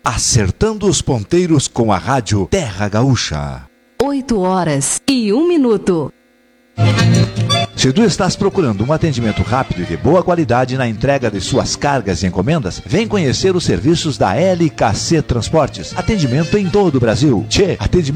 Acertando os ponteiros com a rádio Terra Gaúcha. 8h01. Se tu estás procurando um atendimento rápido e de boa qualidade na entrega de suas cargas e encomendas, vem conhecer os serviços da LKC Transportes. Atendimento em todo o Brasil. Atendimento